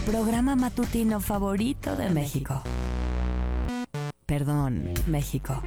programa matutino favorito de México. Perdón, México.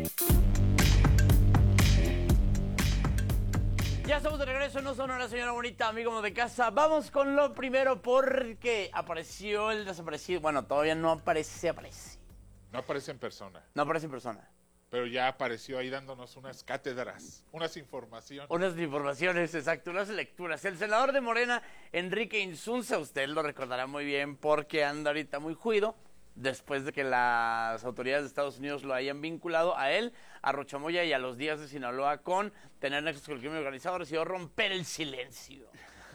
Ya estamos de regreso, no son una señora bonita, amigos de casa. Vamos con lo primero porque apareció el desaparecido. Bueno, todavía no aparece. No aparece en persona, No aparece en persona. pero ya apareció ahí dándonos unas cátedras, unas informaciones. Unas informaciones, exacto, unas lecturas. El senador de Morena, Enrique Insunza, usted lo recordará muy bien porque anda ahorita muy juido, después de que las autoridades de Estados Unidos lo hayan vinculado a él, a Rochamoya y a los Díaz de Sinaloa con tener nexos con el crimen organizado, decidió romper el silencio.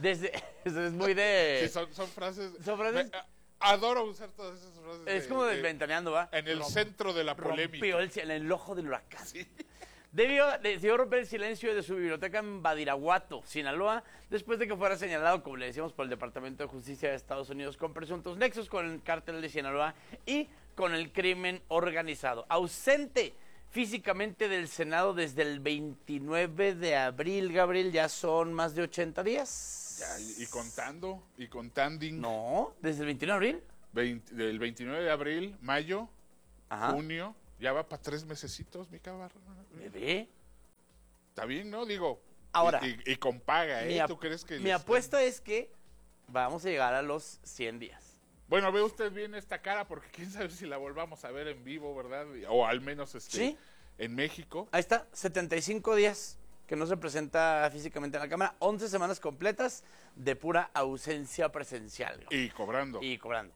Es muy de... Sí, son frases... Son frases... Adoro usar todas esas frases. Es como desventaneando, ¿va? En el centro de la polémica. Rompió en el ojo del huracán. Sí. Decidió romper el silencio de su biblioteca en Badiraguato, Sinaloa, después de que fuera señalado, como le decíamos, por el Departamento de Justicia de Estados Unidos con presuntos nexos con el cártel de Sinaloa y con el crimen organizado. Ausente físicamente del Senado desde el 29 de abril, Gabriel, ya son más de 80 días. Ya, y contando, y contanding. No, desde el 29 de abril. Del 29 de abril, mayo, Ajá. junio, ya va para 3 mesecitos, mi cabrón. Bebé. Está bien, ¿no? Digo, Ahora, y con paga, ¿eh? ¿Tú crees que...? Mi apuesta es que vamos a llegar a los 100 días. Bueno, ve usted bien esta cara, porque quién sabe si la volvamos a ver en vivo, ¿verdad? O al menos ¿Sí? en México. Ahí está, 75 días que no se presenta físicamente en la Cámara, 11 semanas completas de pura ausencia presencial. Y cobrando. Y cobrando.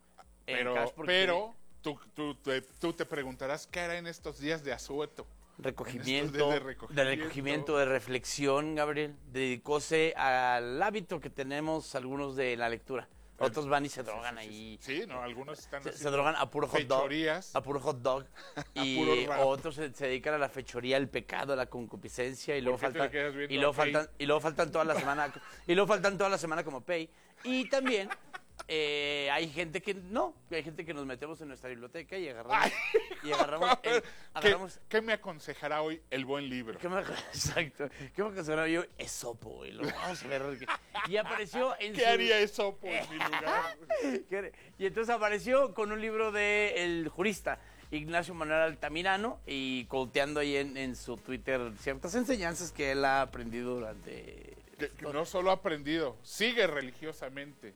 Pero tú te preguntarás qué hará en estos días de asueto. Recogimiento, de reflexión, Gabriel. Dedicóse al hábito que tenemos algunos de la lectura. Otros van y se drogan ahí. Sí, no, algunos están se drogan a puro hot dog. A puro hot dog. Y otros se dedican a la fechoría, al pecado, a la concupiscencia y luego faltan toda la semana y luego faltan toda la semana como pay. Y también hay gente que nos metemos en nuestra biblioteca y agarramos ¿Qué me aconsejará hoy el buen libro? Exacto. ¿Qué me aconsejará hoy Esopo? Y lo vamos a ver. Y apareció en ¿Qué haría Esopo en mi lugar? Y entonces apareció con un libro de el jurista Ignacio Manuel Altamirano y colteando ahí en su Twitter ciertas enseñanzas que él ha aprendido durante... Que no solo ha aprendido, sigue religiosamente.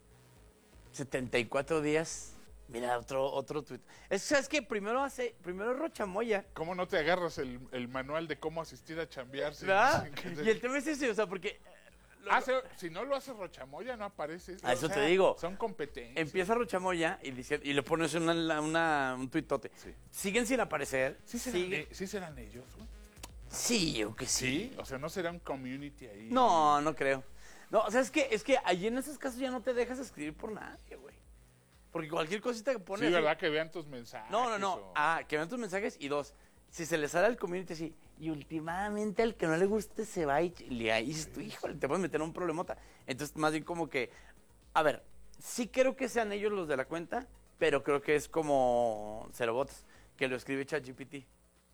74 días. Mira, otro tweet. ¿Sabes qué? Primero Rochamoya. ¿Cómo no te agarras el manual de cómo asistir a chambear? Y el tema es ese, o sea, porque... si no lo hace Rochamoya, no aparece. A eso te digo. Son competencias. Empieza Rochamoya y le pones un tuitote. Sí. Siguen sin aparecer. ¿Sí serán ellos, güey? Sí, yo que sí. ¿Sí? O sea, ¿no será un community ahí? No creo. No, o sea, es que allí en esos casos ya no te dejas escribir por nadie, güey. Porque cualquier cosita que pones... Sí, ¿verdad? Que vean tus mensajes. No. Que vean tus mensajes y dos, si se les sale al community así, y últimamente al que no le guste se va y ahí dices tú, híjole, te puedes meter en un problemota. Entonces, más bien como que, a ver, sí creo que sean ellos los de la cuenta, pero creo que es como Cerobots, que lo escribe ChatGPT.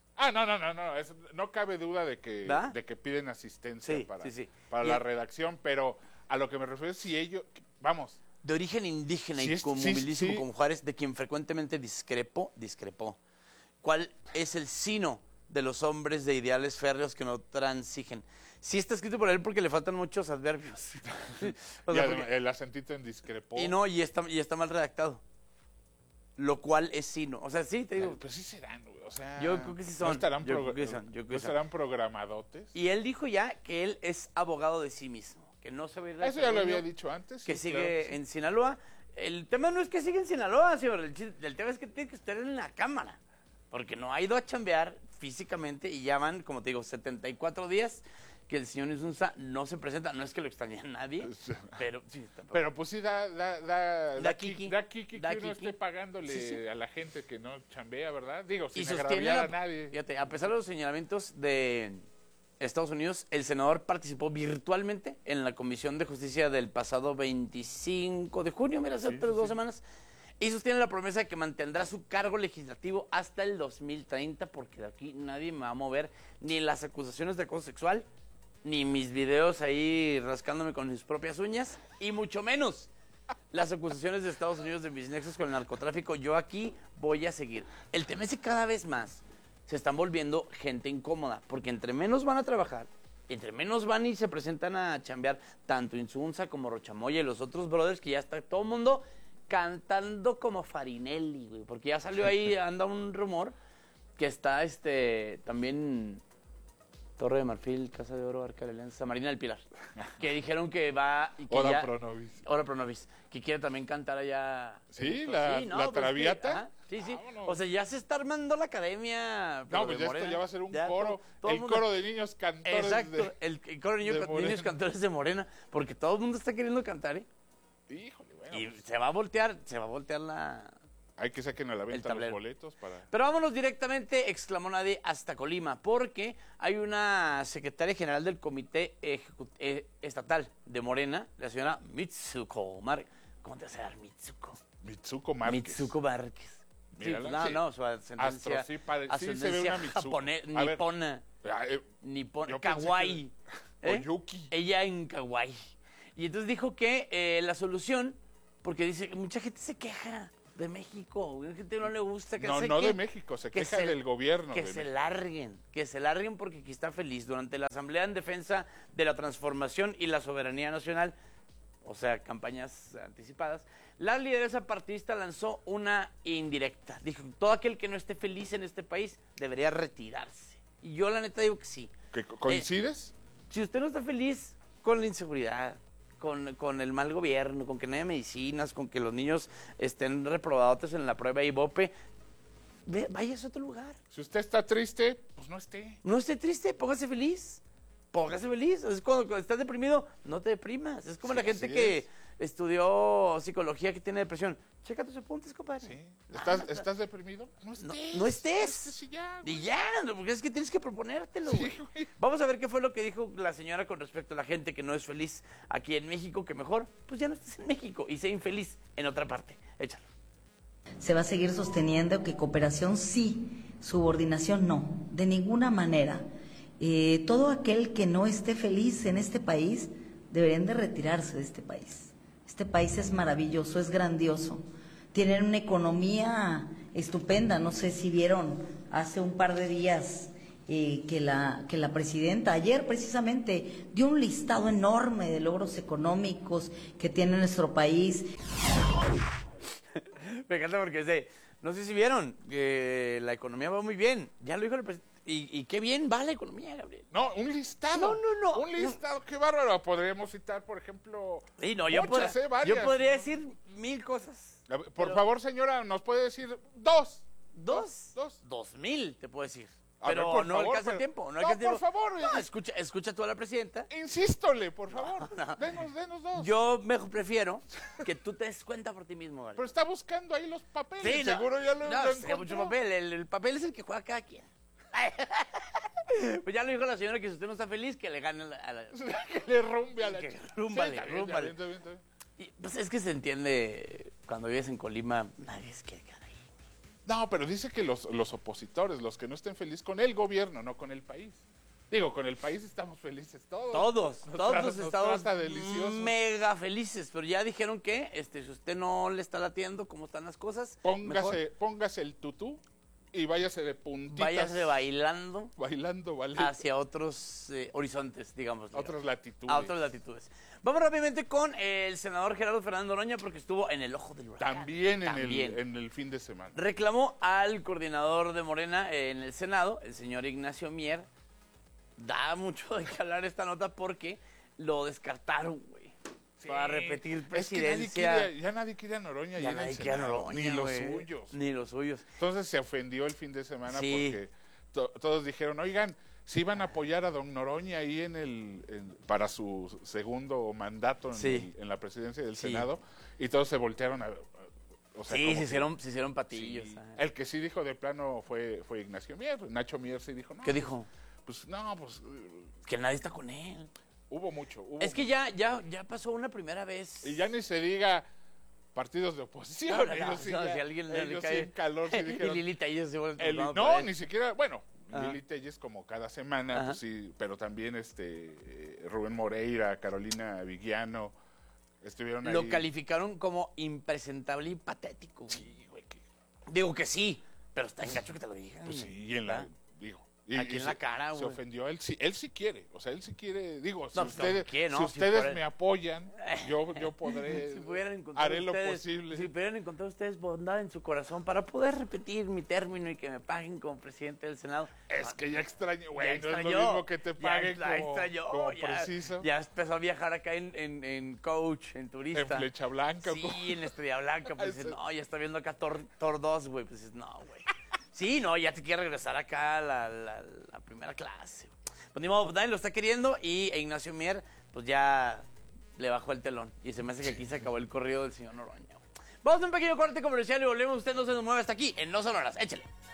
No cabe duda de que piden asistencia para la redacción, pero a lo que me refiero es si ellos, vamos... De origen indígena y con movilismo como Juárez, de quien frecuentemente discrepó. ¿Cuál es el sino de los hombres de ideales férreos que no transigen? Sí está escrito por él porque le faltan muchos adverbios. El acentito en discrepó. Y está mal redactado. Lo cual es sino. O sea, sí, te digo. Pero sí serán, güey. O sea, yo creo que sí son. ¿No estarán programadotes? Y él dijo ya que él es abogado de sí mismo. Que no se va a ir de Eso ya lo había dicho antes. Que sigue en Sinaloa. El tema no es que siga en Sinaloa, señor. El tema es que tiene que estar en la Cámara. Porque no ha ido a chambear físicamente y ya van, como te digo, 74 días que el señor Insunza no se presenta. No es que lo extrañe a nadie, pero sí está. Pero pues sí da kiki que uno esté pagándole a la gente que no chambea, ¿verdad? Digo, sin agraviar a nadie. Fíjate, a pesar de los señalamientos de Estados Unidos, el senador participó virtualmente en la Comisión de Justicia del pasado 25 de junio, mira, hace 2 semanas, y sostiene la promesa de que mantendrá su cargo legislativo hasta el 2030, porque de aquí nadie me va a mover ni las acusaciones de acoso sexual, ni mis videos ahí rascándome con mis propias uñas, y mucho menos las acusaciones de Estados Unidos de mis nexos con el narcotráfico, yo aquí voy a seguir. El tema es que cada vez más se están volviendo gente incómoda, porque entre menos van a trabajar, entre menos van y se presentan a chambear, tanto Insunza como Rochamoya y los otros brothers, que ya está todo el mundo cantando como Farinelli, güey, porque ya salió ahí, anda un rumor que está también Torre de Marfil, Casa de Oro, Arca de Alianza, Marina del Pilar, que dijeron que va... Y que Ora Pro Nobis, que quiere también cantar allá. Sí, la Traviata. Sí, sí. O sea, ya se está armando la academia. No, pues esto ya va a ser un coro. El coro de niños cantores. Exacto, el coro de niños cantores de Morena. Porque todo el mundo está queriendo cantar, ¿eh? Híjole, bueno. Y pues, se va a voltear la... Hay que saquen a la venta los boletos para... Pero vámonos directamente, exclamó nadie, hasta Colima, porque hay una secretaria general del Comité Estatal de Morena, la señora Mitsuko Márquez. ¿Cómo te vas a dar Mitsuko? Mitsuko Márquez. Mitsuko Márquez. Mírala, sí, no, su ascendencia, sí, se ve una Mitsuko. Nipona, kawaii. Oyuki. Ella en kawaii. Y entonces dijo que la solución, porque dice, mucha gente se queja de México, mucha gente no le gusta que no de México, se queja del gobierno. Que se larguen porque aquí está feliz. Durante la Asamblea en Defensa de la Transformación y la Soberanía Nacional, o sea, campañas anticipadas, la lideresa partidista lanzó una indirecta. Dijo, todo aquel que no esté feliz en este país debería retirarse. Y yo la neta digo que sí. ¿Coincides? Si usted no está feliz con la inseguridad, con el mal gobierno, con que no haya medicinas, con que los niños estén reprobados en la prueba IVOPE, váyase a otro lugar. Si usted está triste, pues no esté. No esté triste, póngase feliz. Es cuando estás deprimido, no te deprimas. Es como la gente que estudió psicología que tiene depresión. Checa tus apuntes, compadre. Sí. ¿Estás deprimido? No estés. No estés. Y ya, y ya, porque es que tienes que proponértelo, güey. Sí, güey. Vamos a ver qué fue lo que dijo la señora con respecto a la gente que no es feliz aquí en México, que mejor, pues ya no estés en México y sea infeliz en otra parte. Échalo. Se va a seguir sosteniendo que cooperación sí, subordinación no, de ninguna manera. Todo aquel que no esté feliz en este país deberían de retirarse de este país. Este país es maravilloso, es grandioso. Tienen una economía estupenda. No sé si vieron hace un par de días que la presidenta, ayer precisamente, dio un listado enorme de logros económicos que tiene nuestro país. Me encanta porque no sé si vieron que la economía va muy bien. Ya lo dijo el presidente. Y qué bien va la economía, Gabriel. No, un listado. No. Un listado, qué bárbaro. Podríamos citar, por ejemplo, sí, no, varias. Yo podría decir 1000 cosas. Por favor, señora, ¿nos puede decir dos? ¿Dos? 2000, te puedo decir. Pero por favor, alcanza el tiempo. No, por favor. No, escucha tú a la presidenta. Insístole, por favor. No. Denos dos. Yo prefiero que tú te des cuenta por ti mismo, ¿vale? Pero está buscando ahí los papeles. Sí, seguro ya lo encontró. Mucho papel. El papel es el que juega cada quien. Pues ya lo dijo la señora que si usted no está feliz, que le gane a la... que le rumbe a la... Rúmbale. Y, pues es que se entiende, cuando vives en Colima, nadie es que gana ahí. No, pero dice que los opositores, los que no estén felices con el gobierno, no con el país. Digo, con el país estamos felices todos. Todos estamos deliciosos. Mega felices, pero ya dijeron que si usted no le está latiendo cómo están las cosas, póngase el tutú y váyase de puntitas. Váyase bailando. Vale. Hacia otros horizontes, digamos. A otras latitudes. Vamos rápidamente con el senador Gerardo Fernández Noroña, porque estuvo en el ojo del huracán. También en el fin de semana. Reclamó al coordinador de Morena en el Senado, el señor Ignacio Mier. Da mucho de que hablar esta nota porque lo descartaron, güey. Sí. Para repetir presidencia. Es que ya nadie quiere a Noroña. Ya nadie quiere a Noroña, Ni los suyos. Entonces se ofendió el fin de semana porque todos dijeron, oigan, si iban a apoyar a don Noroña ahí para su segundo mandato en la presidencia del Senado, y todos se voltearon a... O sea, se hicieron patillos. Sí. El que sí dijo de plano fue Ignacio Mier. Nacho Mier sí dijo, no. ¿Qué dijo? Pues que nadie está con él. Hubo mucho. Es que ya pasó una primera vez. Y ya ni se diga partidos de oposición. Si alguien le cae en calor sí dijeron. Y Lili Telles se vuelve ni siquiera, bueno, Lili Telles como cada semana, pues sí, pero también Rubén Moreira, Carolina Vigiano, estuvieron ahí. Lo calificaron como impresentable y patético. Güey. Sí, güey. Digo que sí, pero está en gacho que te lo digan. Pues sí, y Aquí en la cara, güey. Se ofendió, él sí quiere, o sea, él sí quiere, digo, si No, ustedes, ¿qué, no? si ustedes Si me apoyan, yo podré, Si pudieran encontrar haré lo ustedes- posible. Si pudieran encontrar ustedes bondad en su corazón para poder repetir mi término y que me paguen como presidente del Senado. Es que ya extraño, güey, Ya no es lo extrañó, mismo que te ya paguen extrañó, como ya- preciso, Ya empezó a viajar acá en coach, en turista. en Flecha Blanca. Sí, como- en Estrella Blanca, pues dices, Eso. no, ya está viendo acá Thor 2, güey, pues dices, no, güey. Sí, no, ya te quiere regresar acá a la primera clase. Pues ni modo, pues nadie lo está queriendo y Ignacio Mier, pues ya le bajó el telón. Y se me hace que aquí se acabó el corrido del señor Noroña. Güey. Vamos a un pequeño corte comercial y volvemos. Usted no se nos mueve hasta aquí en No Sonoras. Échale.